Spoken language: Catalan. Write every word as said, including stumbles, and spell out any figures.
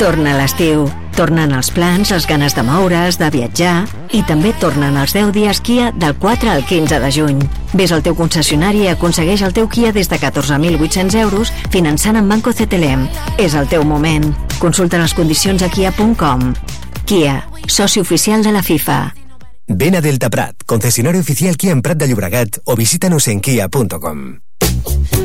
Torna l'estiu. Tornen els plans, les ganes de moure's, de viatjar i també tornen els deu dies Kia del quatre al quinze de juny. Ves al teu concessionari i aconsegueix el teu Kia des de catorze mil vuit-cents euros finançant amb Banco C T L M. És el teu moment. Consulta les condicions a kia punt com. Kia, soci oficial de la FIFA. Ven a Delta Prat, concesionario oficial Kia en Prat de Llobregat o visítanos en kia punto com.